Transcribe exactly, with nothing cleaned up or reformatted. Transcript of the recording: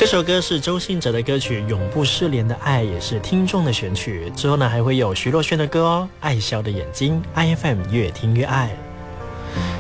首歌是周兴哲的歌曲《永不失联的爱》，也是听众的选曲。之后呢，还会有徐若瑄的歌哦，《爱笑的眼睛》，I F M 越听越爱。